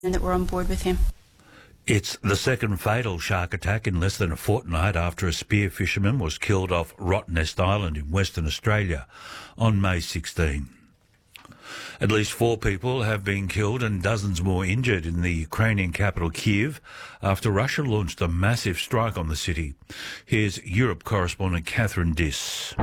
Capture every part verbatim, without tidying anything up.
and that were on board with him. It's the second fatal shark attack in less than a fortnight after a spear fisherman was killed off Rottnest Island in Western Australia on May sixteenth. At least four people have been killed and dozens more injured in the Ukrainian capital Kyiv after Russia launched a massive strike on the city. Here's Europe correspondent Catherine Diss.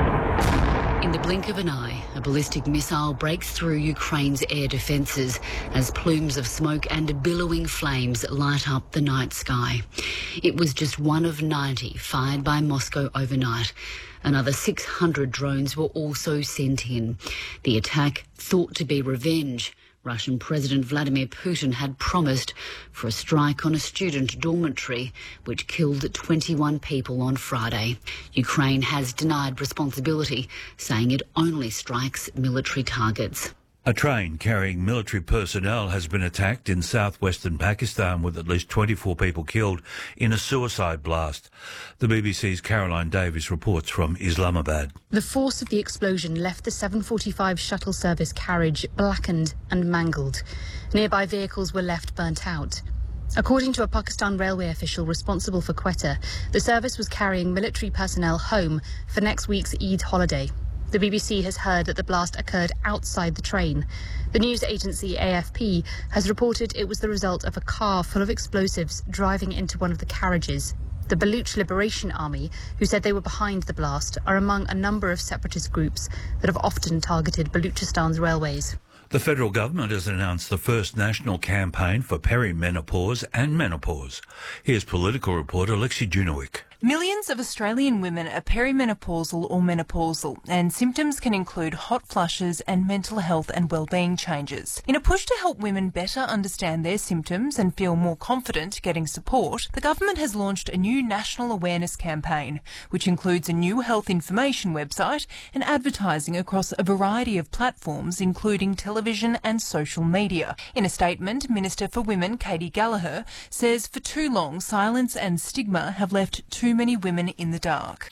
In the blink of an eye, a ballistic missile breaks through Ukraine's air defences as plumes of smoke and billowing flames light up the night sky. It was just one of ninety fired by Moscow overnight. Another six hundred drones were also sent in. The attack thought to be revenge. Russian President Vladimir Putin had promised for a strike on a student dormitory, which killed twenty-one people on Friday. Ukraine has denied responsibility, saying it only strikes military targets. A train carrying military personnel has been attacked in southwestern Pakistan with at least twenty-four people killed in a suicide blast. The B B C's Caroline Davies reports from Islamabad. The force of the explosion left the seven forty-five shuttle service carriage blackened and mangled. Nearby vehicles were left burnt out. According to a Pakistan railway official responsible for Quetta, the service was carrying military personnel home for next week's Eid holiday. The B B C has heard that the blast occurred outside the train. The news agency A F P has reported it was the result of a car full of explosives driving into one of the carriages. The Baluch Liberation Army, who said they were behind the blast, are among a number of separatist groups that have often targeted Baluchistan's railways. The federal government has announced the first national campaign for perimenopause and menopause. Here's political reporter Alexi Junowick. Millions of Australian women are perimenopausal or menopausal, and symptoms can include hot flushes and mental health and wellbeing changes. In a push to help women better understand their symptoms and feel more confident getting support, the government has launched a new national awareness campaign, which includes a new health information website and advertising across a variety of platforms, including television and social media. In a statement, Minister for Women Katie Gallagher says for too long silence and stigma have left too many women in the dark.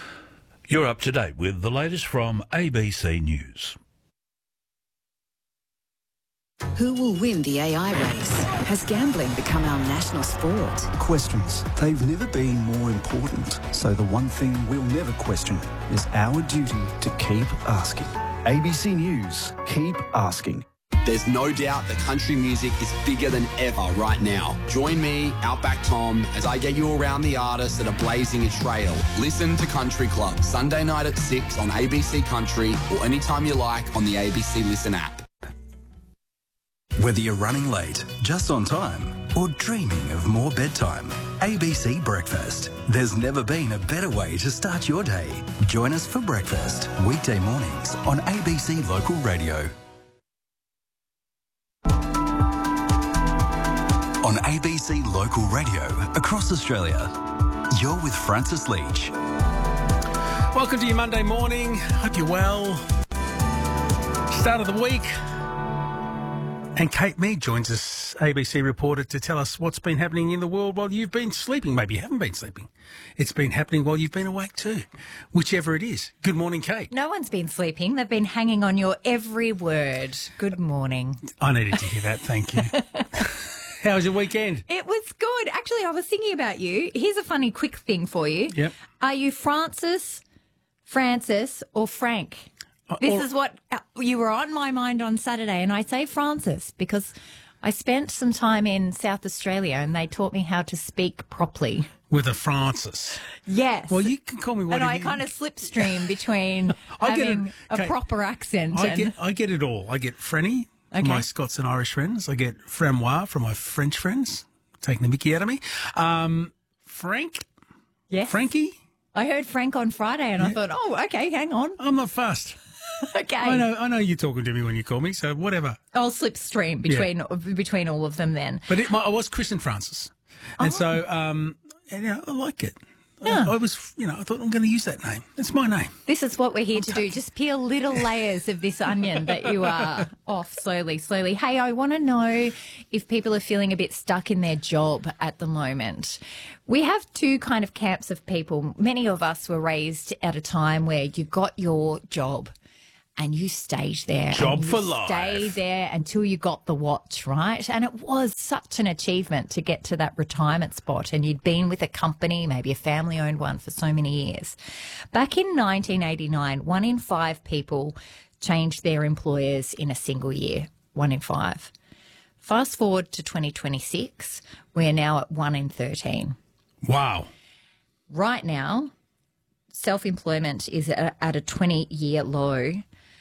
You're up to date with the latest from A B C News. Who will win the A I race? Has gambling become our national sport? Questions. They've never been more important. So the one thing we'll never question is our duty to keep asking. A B C News. Keep asking. There's no doubt that country music is bigger than ever right now. Join me, Outback Tom, as I get you around the artists that are blazing a trail. Listen to Country Club, Sunday night at six on A B C Country or anytime you like on the A B C Listen app. Whether you're running late, just on time, or dreaming of more bedtime, A B C Breakfast. There's never been a better way to start your day. Join us for breakfast, weekday mornings on A B C Local Radio. On A B C Local Radio across Australia, you're with Francis Leach. Welcome to your Monday morning. Hope you're well. Start of the week. And Kate Mead joins us, A B C reporter, to tell us what's been happening in the world while you've been sleeping. Maybe you haven't been sleeping. It's been happening while you've been awake too, whichever it is. Good morning, Kate. No one's been sleeping. They've been hanging on your every word. Good morning. I needed to hear that. Thank you. How was your weekend? It was good. Actually, I was thinking about you. Here's a funny quick thing for you. Yep. Are you Francis, Francis, or Frank? Uh, this or- is what uh, you were on my mind on Saturday, and I say Francis because I spent some time in South Australia and they taught me how to speak properly. With a Francis. Yes. Well, you can call me whatever. And I you... kind of slipstream between I having get it. a okay. proper accent. I and... get, I get it all. I get Frenny from okay. my Scots and Irish friends. I get Framois from my French friends, taking the mickey out of me. Um, Frank? Yes. Frankie? I heard Frank on Friday and yeah. I thought, oh, okay, hang on. I'm not fussed. Okay. I know I know you're talking to me when you call me, so whatever. I'll slipstream between yeah. between all of them then. But it, my, I was christened Francis. And oh. so, um, and, you know, I like it. Yeah. I, I was, you know, I thought I'm going to use that name. It's my name. This is what we're here I'm to taking... do. Just peel little layers of this onion that you are off slowly, slowly. Hey, I want to know if people are feeling a bit stuck in their job at the moment. We have two kind of camps of people. Many of us were raised at a time where you got your job and you stayed there. Job and you for life. Stayed there until you got the watch, right? And it was such an achievement to get to that retirement spot. And you'd been with a company, maybe a family-owned one, for so many years. Back in nineteen eighty-nine, one in five people changed their employers in a single year. One in five. Fast forward to twenty twenty-six, we're now at one in thirteen. Wow. Right now, self-employment is at a twenty-year low,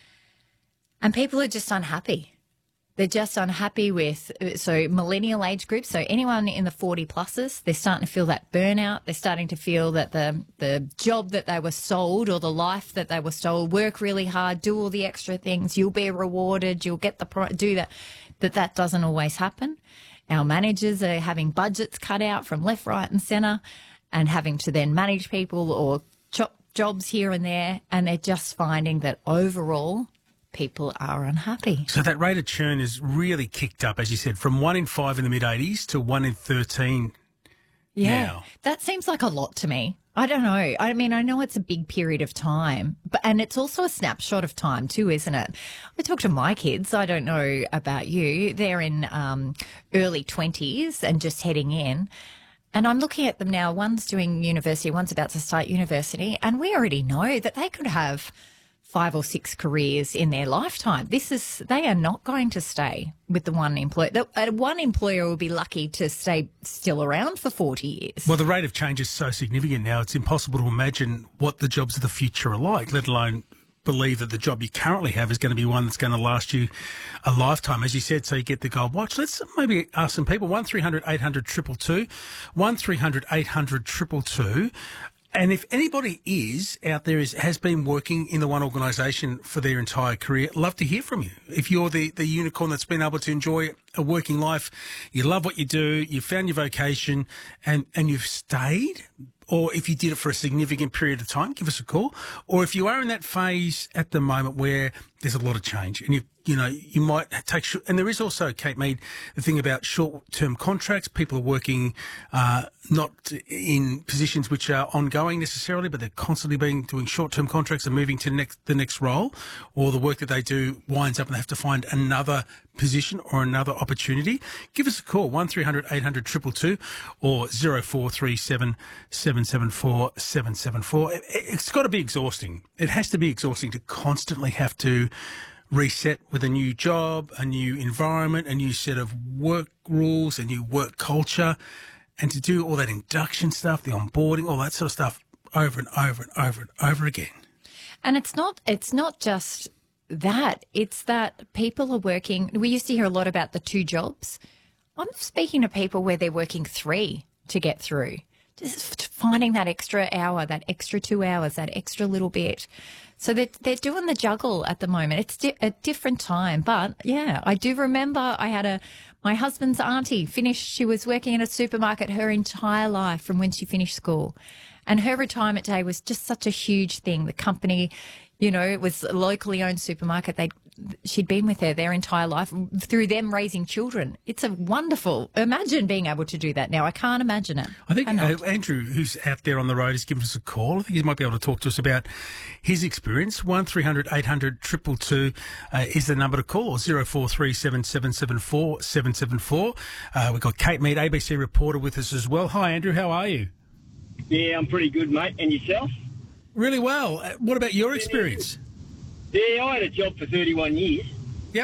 and people are just unhappy. They're just unhappy with, so millennial age groups, so anyone in the forty pluses, they're starting to feel that burnout. They're starting to feel that the, the job that they were sold, or the life that they were sold, work really hard, do all the extra things, you'll be rewarded, you'll get the, pro- do that, that that doesn't always happen. Our managers are having budgets cut out from left, right and centre, and having to then manage people or chop jobs here and there, and they're just finding that overall people are unhappy. So that rate of churn is really kicked up, as you said, from one in five in the mid-eighties to one in thirteen yeah, now. That seems like a lot to me. I don't know. I mean, I know it's a big period of time, but and it's also a snapshot of time too, isn't it? I talk to my kids. I don't know about you. They're in um, early twenties and just heading in. And I'm looking at them now. One's doing university, one's about to start university, and we already know that they could have five or six careers in their lifetime. This is, they are not going to stay with the one employer. The uh, one employer will be lucky to stay still around for forty years. Well, the rate of change is so significant now, it's impossible to imagine what the jobs of the future are like, let alone believe that the job you currently have is going to be one that's going to last you a lifetime. As you said, so you get the gold watch. Let's maybe ask some people. one three hundred eight hundred two two two, one three hundred eight hundred two two two. And if anybody is out there is has been working in the one organisation for their entire career, love to hear from you. If you're the, the unicorn that's been able to enjoy a working life, you love what you do, you found your vocation and, and you've stayed, or if you did it for a significant period of time, give us a call. Or if you are in that phase at the moment where there's a lot of change and you you know, you might take, sh- and there is also, Kate Mead, the thing about short-term contracts. People are working uh, not in positions which are ongoing necessarily, but they're constantly being doing short-term contracts and moving to next, the next role, or the work that they do winds up and they have to find another position or another opportunity. Give us a call, one three hundred eight hundred two two two or zero four three seven seven seven four seven seven four. It, it's got to be exhausting. It has to be exhausting to constantly have to reset with a new job, a new environment, a new set of work rules, a new work culture, and to do all that induction stuff, the onboarding, all that sort of stuff over and over and over and over again. And it's not, it's not just that. It's that people are working. We used to hear a lot about the two jobs. I'm speaking to people where they're working three to get through. Just finding that extra hour, that extra two hours, that extra little bit. So they're, they're doing the juggle at the moment. It's di- a different time. But, yeah, I do remember I had a my husband's auntie finished. She was working in a supermarket her entire life from when she finished school. And her retirement day was just such a huge thing. The company, you know, it was a locally owned supermarket. They she'd been with her their entire life through them raising children. It's a wonderful, imagine being able to do that now. I can't imagine it. I think uh, Andrew, who's out there on the road, has given us a call. I think he might be able to talk to us about his experience. one three hundred eight hundred two two two uh, is the number to call, or zero four three seven seven seven four seven seven four. Uh, we've got Kate Mead, A B C reporter, with us as well. Hi, Andrew. How are you? Yeah, I'm pretty good, mate. And yourself? Really well. Uh, what about your experience? Yeah, I had a job for thirty-one years. Yep.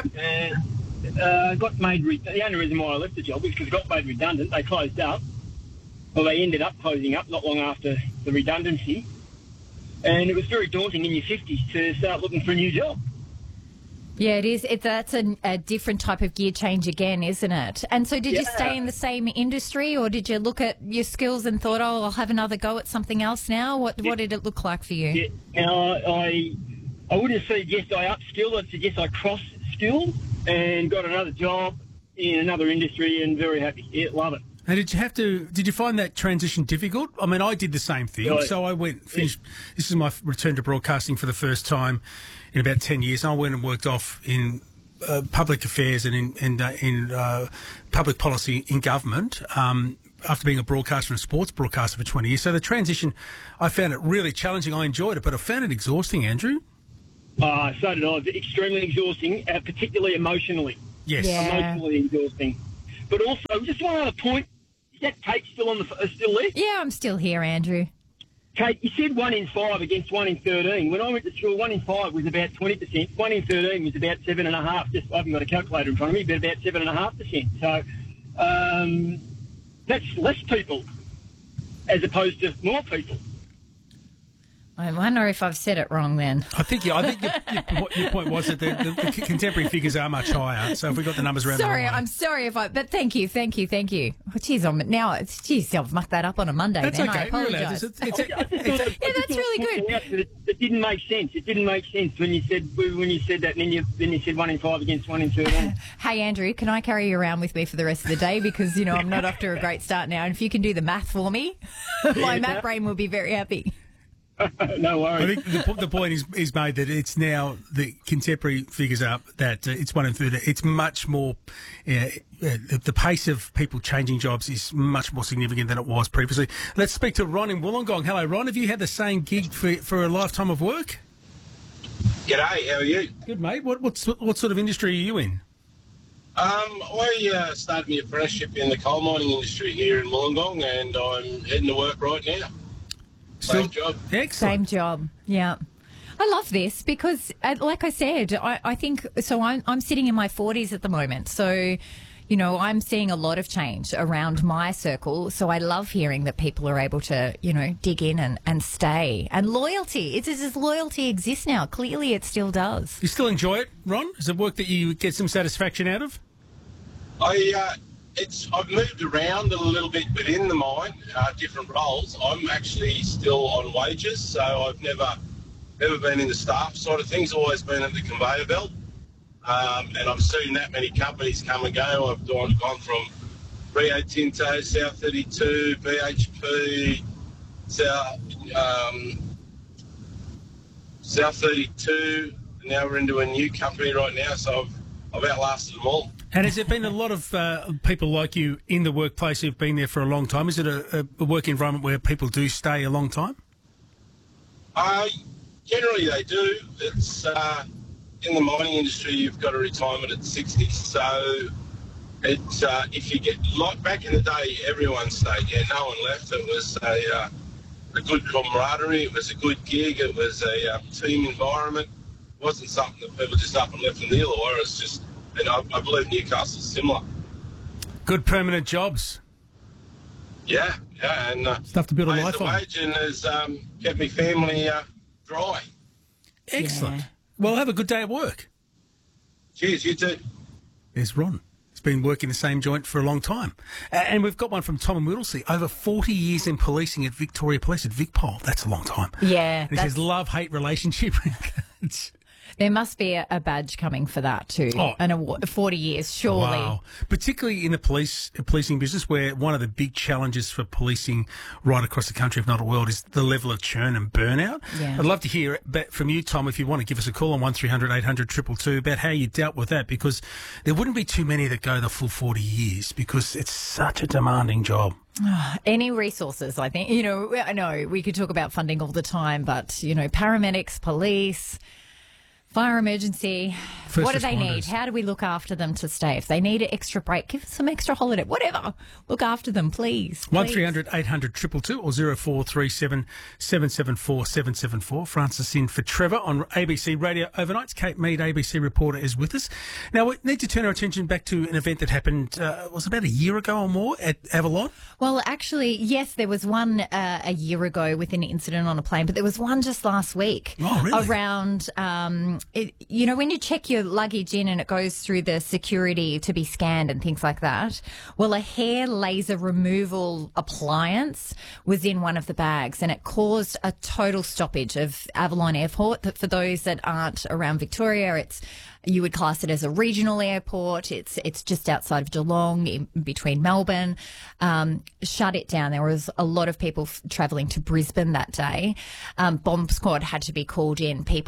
And uh, got made. Re- the only reason why I left the job was because it got made redundant. They closed up. Well, they ended up closing up not long after the redundancy. And it was very daunting in your fifties to start looking for a new job. Yeah, it is. It, that's a, a different type of gear change again, isn't it? And so did yeah. you stay in the same industry, or did you look at your skills and thought, oh, I'll have another go at something else now? What yeah. What did it look like for you? Yeah. Now, I I wouldn't suggest I upskilled. I'd suggest I cross-skilled and got another job in another industry, and very happy. Yeah, love it. And did you have to? Did you find that transition difficult? I mean, I did the same thing. Right. So I went. Finished. Yeah. This is my return to broadcasting for the first time in about ten years. And I went and worked off in uh, public affairs and in in, uh, in uh, public policy in government. Um, after being a broadcaster and a sports broadcaster for twenty years, so the transition, I found it really challenging. I enjoyed it, but I found it exhausting, Andrew. Uh, so did I. It was extremely exhausting, uh, particularly emotionally. Yes. Yeah. Emotionally exhausting. But also, just one other point. Is that Kate still on the uh, still there? Yeah, I'm still here, Andrew. Kate, you said one in five against one in thirteen. When I went to school, one in five was about twenty percent. One in thirteen was about seven and a half. Just I haven't got a calculator in front of me, but about seven and a half percent. So um, that's less people as opposed to more people. I wonder if I've said it wrong then. I think yeah, I think your, your, your point was that the, the, the contemporary figures are much higher. So if we got the numbers around Sorry, the wrong way. I'm sorry if I. But thank you, thank you, thank you. Oh, geez, I'm now. It's geez, I've mucked that up on a Monday. That's then. okay. I apologise. It's, it's, it's, I just thought it- Yeah, I just that's thought really it good. out that It, it didn't make sense. It didn't make sense when you said when you said that, and then you then you said one in five against one in thirteen. Hey, Andrew, can I carry you around with me for the rest of the day? Because, you know, I'm not off to a great start now. And if you can do the math for me, my math brain will be very happy. No worries. I think the, po- the point is, is made that it's now the contemporary figures up that uh, it's one in thirty. It's much more. Uh, uh, the, the pace of people changing jobs is much more significant than it was previously. Let's speak to Ron in Wollongong. Hello, Ron. Have you had the same gig for for a lifetime of work? G'day, how are you? Good, mate. What what's, what sort of industry are you in? Um, I uh, started my apprenticeship in the coal mining industry here in Wollongong, and I'm heading to work right now. Still, Same job. Excellent. Same job. Yeah. I love this because, uh, like I said, I, I think so. I'm, I'm sitting in my forties at the moment. So, you know, I'm seeing a lot of change around my circle. So I love hearing that people are able to, you know, dig in and, and stay. And loyalty. It's as loyalty exists now. Clearly it still does. You still enjoy it, Ron? Is it work that you get some satisfaction out of? I, uh, it's, I've moved around a little bit within the mine, uh, different roles. I'm actually still on wages, so I've never never been in the staff side of things, always been at the conveyor belt. Um, and I've seen that many companies come and go. I've gone, gone from Rio Tinto, South thirty-two, B H P, South, um, South thirty-two, and now we're into a new company right now, so I've, I've outlasted them all. And has there been a lot of uh, people like you in the workplace who've been there for a long time? Is it a, a work environment where people do stay a long time? Uh, generally they do. It's uh, in the mining industry, you've got a retirement at sixty, so it's, uh, if you get, like back in the day, everyone stayed. Yeah, no one left. It was a, uh, a good camaraderie. It was a good gig. It was a uh, team environment. It wasn't something that people just up and left in the Illawarra. It's just, and I, I believe Newcastle's similar. Good permanent jobs. Yeah, yeah, and uh, Stuff to build a paid life the on. wage and has um, kept my family uh, dry. Excellent. Well, have a good day at work. Cheers, you too. There's Ron. He's been working the same joint for a long time. Uh, and we've got one from Tom and Whittlesea. Over forty years in policing at Victoria Police at VicPol. That's a long time. Yeah. And he says love-hate relationship. It's- There must be a, a badge coming for that too. Oh. An award, forty years, surely. Wow. Particularly in the police policing business, where one of the big challenges for policing right across the country, if not the world, is the level of churn and burnout. Yeah. I'd love to hear it from you, Tom, if you want to give us a call on one three hundred eight hundred two two two about how you dealt with that, because there wouldn't be too many that go the full forty years because it's such a demanding job. Any resources, I think. You know, I know we could talk about funding all the time, but, you know, paramedics, police, fire emergency, First what do they need? responders. How do we look after them to stay? If they need an extra break, give us some extra holiday, whatever. Look after them, please. One please. three hundred eight hundred two two two or zero four three seven seven seven four seven seven four. Francis in for Trevor on A B C Radio Overnights. Kate Mead, A B C reporter, is with us. Now, we need to turn our attention back to an event that happened, uh, was about a year ago or more at Avalon? Well, actually, yes, there was one uh, a year ago with an incident on a plane, but there was one just last week. Oh, really? Around, um, it, you know, when you check your luggage in and it goes through the security to be scanned and things like that. Well, a hair laser removal appliance was in one of the bags and it caused a total stoppage of Avalon Airport. That for those that aren't around Victoria, it's you would class it as a regional airport. It's it's just outside of Geelong, in between Melbourne. Um, shut it down. There was a lot of people f- travelling to Brisbane that day. Um, bomb squad had to be called in. People